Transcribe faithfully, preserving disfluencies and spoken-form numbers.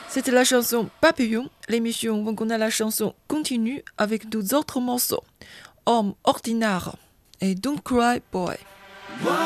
C'était la chanson Papillon. L'émission où on a la chanson continue avec d'autres morceaux. Homme ordinaire et Don't Cry Boy.